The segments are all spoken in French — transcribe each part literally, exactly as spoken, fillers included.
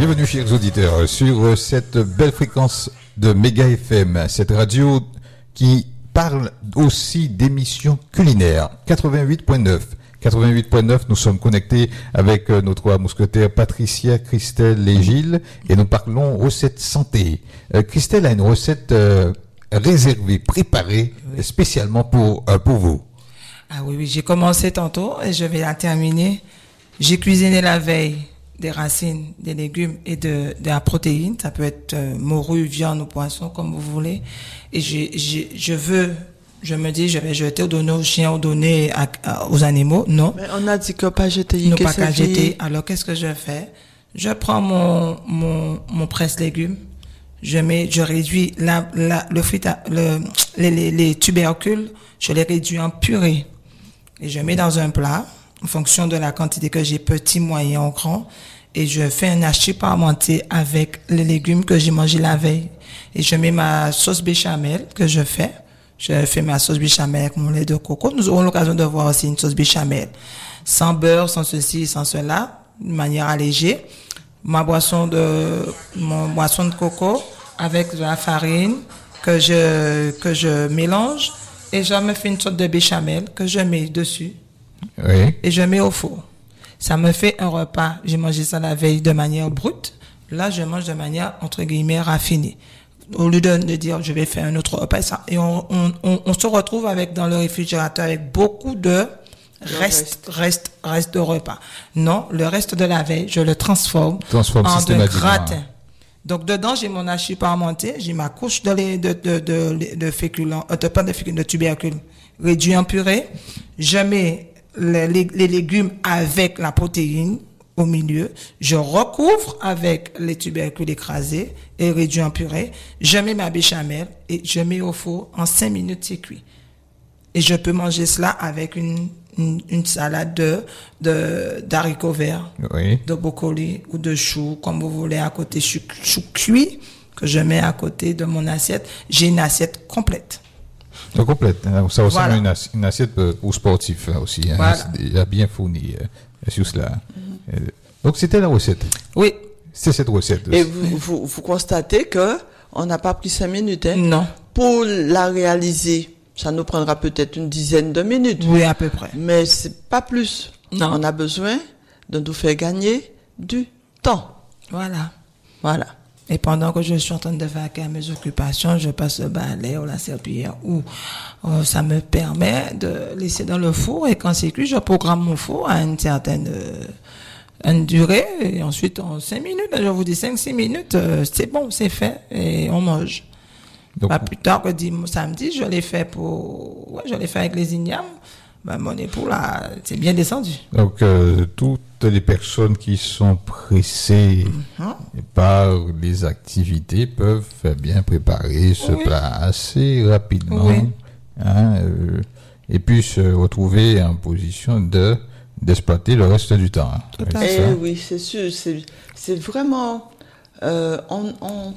Bienvenue chers auditeurs sur cette belle fréquence de Méga F M, cette radio qui parle aussi d'émissions culinaires. quatre-vingt-huit point neuf. quatre-vingt-huit point neuf, nous sommes connectés avec nos trois mousquetaires Patricia, Christelle et Gilles et nous parlons recettes santé. Euh, Christelle a une recette euh, réservée, préparée oui. spécialement pour, euh, pour vous. Ah oui, oui, j'ai commencé tantôt et je vais la terminer. J'ai cuisiné la veille des racines, des légumes et de, de la protéine. Ça peut être euh, morue, viande ou poisson, comme vous voulez. Et j'ai, j'ai, je veux, je me dis, je vais jeter ou donner aux chiens ou donner à, à, aux animaux. Non. Mais on a dit que pas jeter. Non, pas qu'à jeter. Alors, qu'est-ce que je fais? Je prends mon, mon, mon presse-légumes. Je mets, je réduis la, la, le fruit, le, les, les, les tubercules. Je les réduis en purée. Et je mets dans un plat, en fonction de la quantité que j'ai, petit, moyen ou grand, et je fais un hachis parmentier avec les légumes que j'ai mangés la veille. Et je mets ma sauce béchamel que je fais. Je fais ma sauce béchamel avec mon lait de coco. Nous aurons l'occasion de voir aussi une sauce béchamel. Sans beurre, sans ceci, sans cela, de manière allégée. Ma boisson de, mon boisson de coco avec de la farine que je, que je mélange. Et je me fais une sorte de béchamel que je mets dessus. Oui. Et je mets au four. Ça me fait un repas. J'ai mangé ça la veille de manière brute. Là, je mange de manière, entre guillemets, raffinée. Au lieu de, de dire, je vais faire un autre repas. Ça, et on, on, on, on se retrouve avec, dans le réfrigérateur avec beaucoup de reste, reste, reste de repas. Non, le reste de la veille, je le transforme, transforme en un gratin. Donc, dedans, j'ai mon hachis parmentier, j'ai ma couche de, de, de, de, de féculents, euh, de, pas de féculents, de tubercules réduits en purée. Je mets les, les, les légumes avec la protéine au milieu. Je recouvre avec les tubercules écrasés et réduits en purée. Je mets ma béchamel et je mets au four. En cinq minutes, c'est cuit. Et je peux manger cela avec une, une, une salade de, de, d'haricots verts, oui. de brocoli ou de choux, comme vous voulez, à côté chou, chou cuit, que je mets à côté de mon assiette. J'ai une assiette complète. Donc, complète. Ça ressemble voilà. à une, assiette, une assiette pour sportifs aussi. Hein. Voilà. Il a bien fourni euh, sur cela. Mm-hmm. Donc, c'était la recette. Oui. C'est cette recette. Et vous, vous, vous constatez que on n'a pas pris cinq minutes, hein? Non. Pour la réaliser, ça nous prendra peut-être une dizaine de minutes. Oui, à peu près. Mais c'est pas plus. Non. On a besoin de nous faire gagner du temps. Voilà. Voilà. Et pendant que je suis en train de faire mes occupations, je passe le balai ou la serpillière où euh, ça me permet de laisser dans le four et quand c'est cuit, je programme mon four à une certaine euh, une durée et ensuite en cinq minutes, je vous dis cinq six minutes, euh, c'est bon, c'est fait et on mange. Donc, pas plus tard que samedi, je l'ai fait pour, ouais, je l'ai fait avec les ignames. Ben, mon époux, là, c'est bien descendu. Donc, euh, toutes les personnes qui sont pressées mm-hmm. par les activités peuvent bien préparer ce oui. plat assez rapidement. Oui. Hein, euh, et puis se retrouver en position de, d'exploiter le reste du temps. Tout à fait. Eh oui, c'est sûr. C'est, c'est vraiment... Euh, on, on...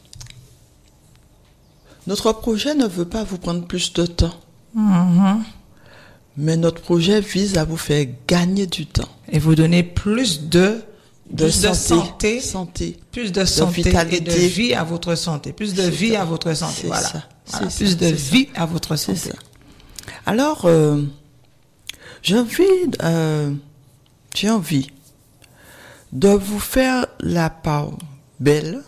Notre projet ne veut pas vous prendre plus de temps. Mm-hmm. Mais notre projet vise à vous faire gagner du temps. Et vous donner plus de, de, plus santé, de santé, santé, plus de santé de vitalité. Et de vie à votre santé. Plus de c'est vie ça. à votre santé. C'est voilà. Ça. voilà. C'est Plus ça. de c'est vie ça. à votre santé. C'est ça. Alors, euh, j'ai envie, euh, j'ai envie de vous faire la part belle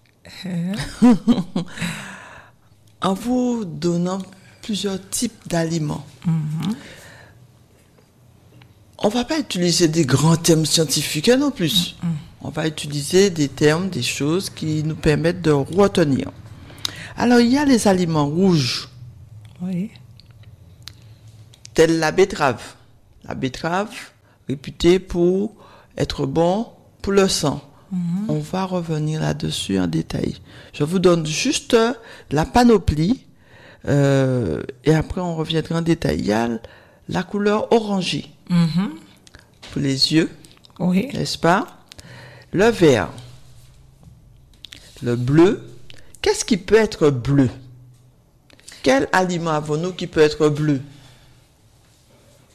en vous donnant plusieurs types d'aliments. Mm-hmm. On va pas utiliser des grands termes scientifiques non plus. Mm-hmm. On va utiliser des termes, des choses qui nous permettent de retenir. Alors, il y a les aliments rouges. Oui. Telle la betterave. La betterave, réputée pour être bon pour le sang. Mm-hmm. On va revenir là-dessus en détail. Je vous donne juste la panoplie. Euh, et après, on reviendra en détail. Il y a la couleur orangée mm-hmm. pour les yeux, oui. n'est-ce pas? Le vert, le bleu. Qu'est-ce qui peut être bleu? Quel aliment avons-nous qui peut être bleu?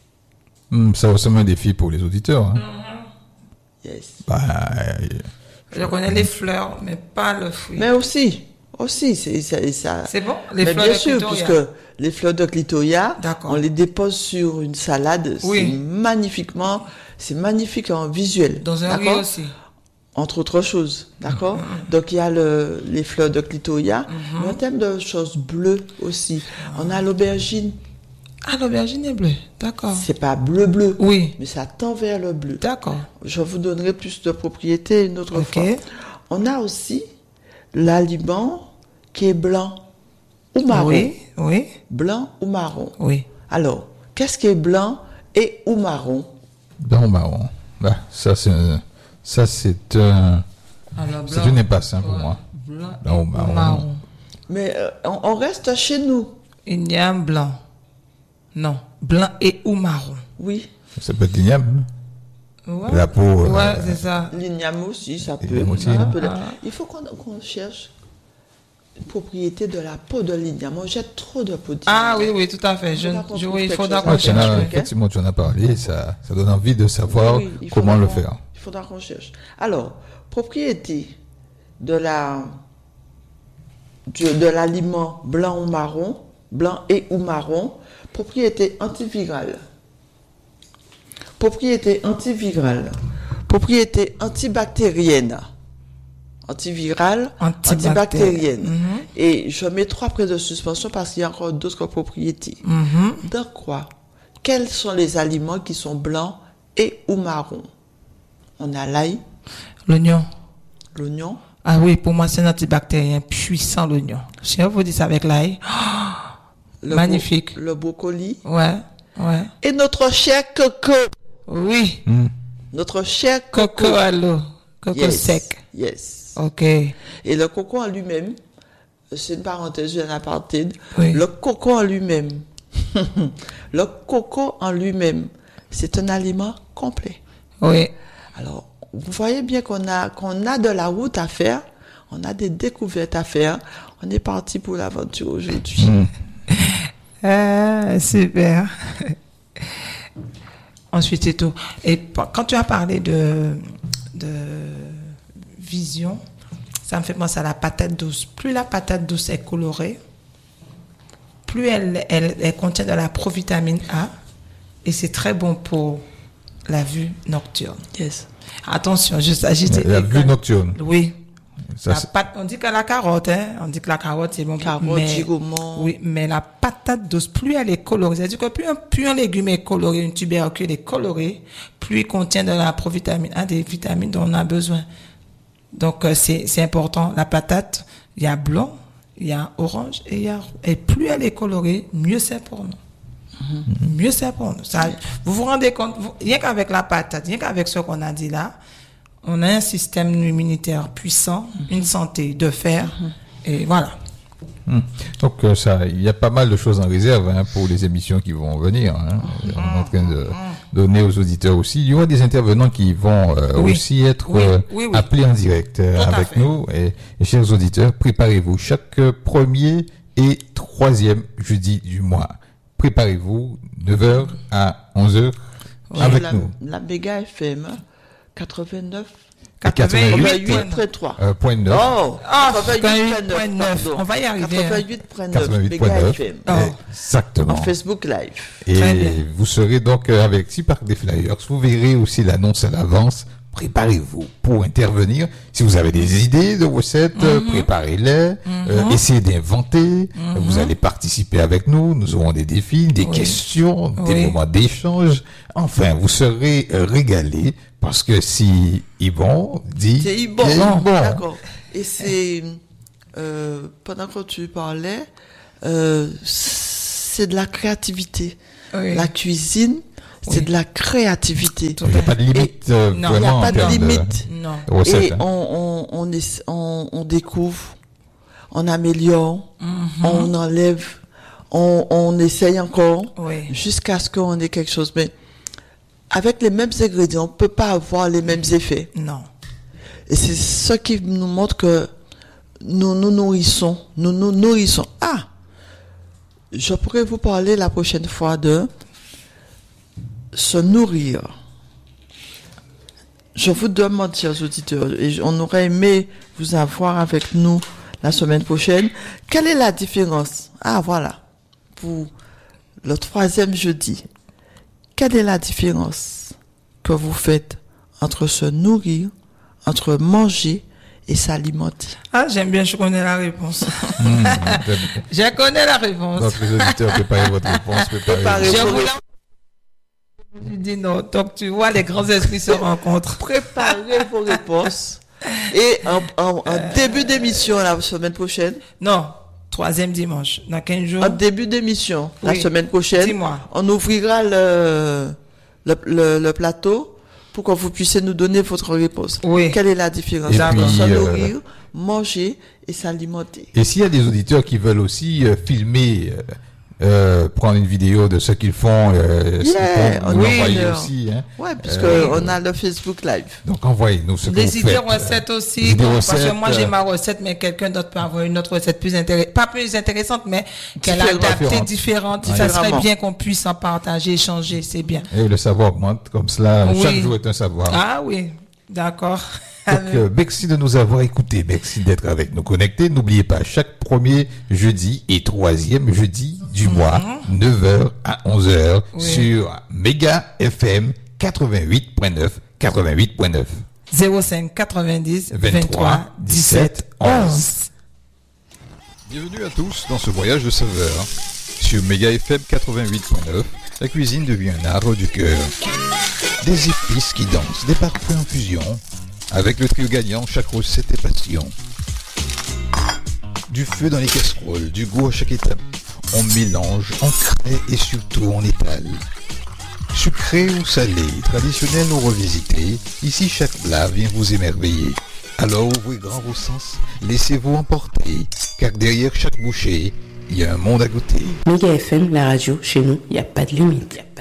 Mmh, ça ressemble à un défi pour les auditeurs. Hein. Mm-hmm. Yes. Bah, Je connais les fleurs, mais pas le fruit. Mais aussi, aussi, c'est ça. ça c'est bon, les mais fleurs bien de sûr, clitoria. puisque les fleurs de clitoria, D'accord. on les dépose sur une salade, Oui. c'est magnifiquement, c'est magnifique en visuel. Dans un riz d'accord aussi. Entre autres choses, d'accord. Donc il y a le, les fleurs de clitoria, mais en termes de choses bleues aussi, on a l'aubergine. Ah, l'aubergine est bleue. D'accord. C'est pas bleu bleu, Oui. mais ça tend vers le bleu. D'accord. Je vous donnerai plus de propriétés une autre Ok. fois. On a aussi l'aliment qui est blanc ou marron. Oui, oui, Blanc ou marron. oui. Alors, qu'est-ce qui est blanc et ou marron? Blanc ou marron. Bah, ça, c'est, un- ça, c'est un, Alors, c'est une impasse, hein, pour Ouais. moi. Blanc, Blanc ou et marron. marron. Mais euh, on, on reste chez nous. Il y a un blanc. Non. Blanc et ou marron. Oui. Ça peut être l'igname. Ouais. La peau, euh, Ouais, c'est ça. L'igname aussi, ça peut. L'igname aussi, ça non? peut l'être. Ah. Il faut qu'on qu'on cherche une propriété de la peau de l'igname. On jette trop de peau d'igname. Ah oui, oui, tout à fait. Je, Il faudra qu'on je, trouve oui, il quelque faudra chose qu'on Ouais, à tu en cherche. as- ok. effectivement, tu en as parlé, ça, ça donne envie de savoir Oui, il comment faudra le qu'on- faire. Il faudra qu'on cherche. Alors, propriété de la de, de l'aliment blanc ou marron, blanc et ou marron, propriété antivirale. Propriété antivirale. Propriété antibactérienne. Antivirale, Antibactérienne. antibactérienne. Mhm. Et je mets trois points de suspension parce qu'il y a encore d'autres propriétés. Mhm. Dans quoi? Quels sont les aliments qui sont blancs et ou marrons? On a l'ail, L'oignon. l'oignon, Ah oui, pour moi, c'est un antibactérien puissant, l'oignon. Si on vous dit ça avec l'ail. le Magnifique. bro- le brocoli Ouais, ouais. et notre cher coco. Oui. Hmm. Notre cher coco. Coco à l'eau. Coco Yes, sec. Yes. Ok. Et le coco en lui-même, c'est une parenthèse, un aparté. Oui. Le coco en lui-même, le coco en lui-même, c'est un aliment complet. Oui. Alors, vous voyez bien qu'on a, qu'on a de la route à faire, on a des découvertes à faire. On est parti pour l'aventure aujourd'hui. Hmm. Ah, super. Ensuite, c'est tout. Et p- quand tu as parlé de, de vision, ça me fait penser à la patate douce. Plus la patate douce est colorée, plus elle, elle, elle contient de la provitamine A, et c'est très bon pour la vue nocturne. Yes. Attention, juste agiter. La vue nocturne. Oui. Ça, La c'est- pâte- on dit que la carotte, hein, on dit que la carotte c'est bon. pour- Carotte, mais- giromont. Oui, mais la patate douce, plus elle est colorée, c'est-à-dire que plus un, plus un légume est coloré, une tubercule est colorée, plus il contient de la provitamine A, des vitamines dont on a besoin. Donc euh, c'est c'est important. La patate, il y a blanc, il y a orange et il y a roux. Et plus elle est colorée, mieux c'est pour nous. Mieux c'est pour nous. Ça, vous vous rendez compte, vous- rien qu'avec la patate, rien qu'avec ce qu'on a dit là, on a un système immunitaire puissant, une santé de fer, et voilà. Hmm. Donc euh, ça, il y a pas mal de choses en réserve, hein, pour les émissions qui vont venir. Hein. On est en train de donner aux auditeurs aussi. Il y aura des intervenants qui vont euh, Oui. aussi être Oui, euh, oui, oui. appelés en direct euh, Tout à avec fait. nous. Et, et chers auditeurs, préparez-vous. Chaque euh, premier et troisième jeudi du mois, préparez-vous neuf heures à onze heures avec la, nous. La méga F M quatre-vingt-neuf quatre-vingt-huit point trois. Euh, point neuf. Oh, Ah, quatre-vingt-huit point quatre-vingt-huit point neuf. neuf, pardon. On va y arriver, hein. quatre-vingt-huit point neuf quatre-vingt-huit point méga neuf. F M. Oh. Exactement. En Facebook Live. Et Très bien. vous serez donc euh, avec six parcs des Flyers. Vous verrez aussi l'annonce à l'avance. Préparez-vous pour intervenir. Si vous avez des idées de recettes, euh, préparez-les. Euh, essayez d'inventer. Vous allez participer avec nous. Nous aurons des défis, des Oui. questions, des Oui. moments d'échange. Enfin, vous serez euh, régalés parce que si Yvon dit... C'est bon. c'est bon. D'accord. Et c'est, euh, pendant que tu parlais, euh, c'est de la créativité. Oui. La cuisine, c'est Oui. de la créativité. Tout Il n'y a pas de limite euh, Non, vraiment il y a en pas de termes limite. Non. de recettes. Et hein. on, on, on, est, on, on découvre, on améliore, Mhm. on enlève, on, on essaye encore, Oui. jusqu'à ce qu'on ait quelque chose. Mais avec les mêmes ingrédients, on peut pas avoir les mêmes effets. Non. Et c'est ce qui nous montre que nous nous nourrissons, nous nous nourrissons. Ah, je pourrais vous parler la prochaine fois de se nourrir. je vous demande, chers auditeurs, et on aurait aimé vous avoir avec nous la semaine prochaine, quelle est la différence? Ah, voilà. Pour le troisième jeudi, quelle est la différence que vous faites entre se nourrir, entre manger et s'alimenter? Ah, j'aime bien, je connais la réponse. Mmh, je connais la réponse. Donc, les auditeurs, préparez votre réponse. Préparez je vous Je dis non. Donc, tu vois, les grands esprits se rencontrent. Préparez vos réponses. Et en, en, en euh... début d'émission, la semaine prochaine? Non, troisième dimanche, dans quinze jours. En début d'émission, oui. La semaine prochaine, Dis-moi. On ouvrira le, le, le, le plateau pour que vous puissiez nous donner votre réponse. Oui. Quelle est la différence entre se nourrir, manger et s'alimenter? Et s'il y a des auditeurs qui veulent aussi euh, filmer, euh, euh, prendre une vidéo de ce qu'ils font, euh, yeah, on oui, envoyer aussi. Hein. Oui, puisque euh, on a le Facebook Live. Donc envoyez-nous ce que des vous faites. Des idées recettes aussi. Des bon, recettes, parce que moi j'ai euh, ma recette, mais quelqu'un d'autre peut avoir une autre recette plus intéressante, pas plus intéressante, mais qu'elle a adaptée, différente. Ouais. Ça serait bien qu'on puisse en partager, échanger, c'est bien. Et le savoir augmente comme cela. Oui. Chaque jour est un savoir. Ah oui, d'accord. Donc, euh, merci de nous avoir écoutés, merci d'être avec nous connectés. N'oubliez pas, chaque premier jeudi et troisième jeudi du mm-hmm. mois, neuf heures à onze heures, oui. sur Méga F M quatre-vingt-huit point neuf, quatre-vingt-huit point neuf. zéro cinq quatre-vingt-dix vingt-trois dix-sept onze. Bienvenue à tous dans ce voyage de saveurs. Sur Méga F M quatre-vingt-huit point neuf, la cuisine devient un art du cœur. Des épices qui dansent, des parfums en fusion. Avec le trio gagnant, chaque recette est passion. Du feu dans les casseroles, du goût à chaque étape. On mélange, on crée et surtout on étale. Sucré ou salé, traditionnel ou revisité, ici chaque plat vient vous émerveiller. Alors ouvrez grand vos sens, laissez-vous emporter, car derrière chaque bouchée, il y a un monde à goûter. Méga F M, la radio, chez nous, il n'y a pas de limite.